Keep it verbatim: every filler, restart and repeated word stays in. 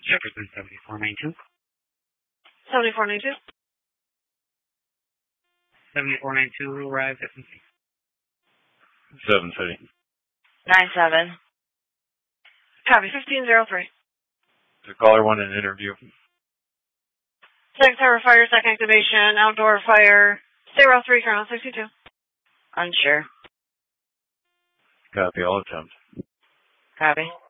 Jefferson seventy-four ninety-two. seventy-four ninety-two. seventy-four ninety-two arrived at seven city. seven city. nine seven. Copy, fifteen oh three. The caller want an interview. Second tower fire, second activation, outdoor fire, zero three, ground sixty-two. Unsure. Copy, all attempts. Copy.